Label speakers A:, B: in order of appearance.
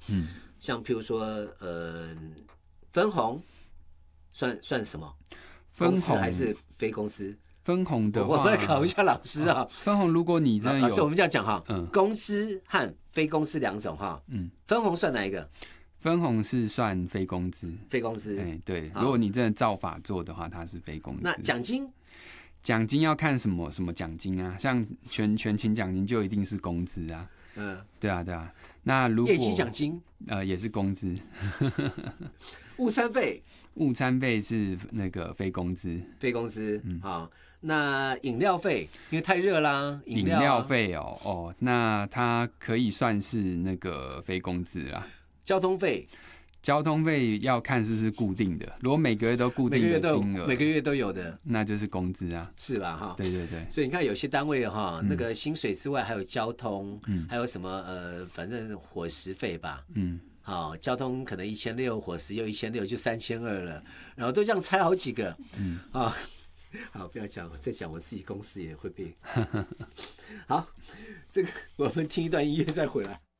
A: 像譬如说分红算什么？
B: 分红
A: 公司还是非公司？
B: 分红的话，
A: 我们来考一下老师啊。
B: 分红如果你真的有，
A: 老师我们这样讲哈，公司和非公司两种哈，分红算哪一个？
B: 分红是算非工资，
A: 非公司。
B: 对，如果你真的照法做的话，它是非工资。
A: 那奖金？
B: 奖金要看什么奖金啊？像全勤奖金就一定是工资啊。对啊。那如果
A: 业绩奖金
B: 也是工资。
A: 午餐费是那个非工资。
B: 非
A: 工资。好，那饮料费因为太热啦，
B: 饮料费那它可以算是那个非工资啦。交通费要看是不是固定的，如果每个月都固定的金额，
A: 每个月都有的，
B: 那就是工资啊，
A: 是吧？哈，
B: 对。
A: 所以你看，有些单位哈，那个薪水之外还有交通，还有什么反正伙食费吧，好，交通可能1600，伙食又1600，就3200了，然后都这样拆好几个，好，不要讲，再讲我自己公司也会被。好，这个我们听一段音乐再回来。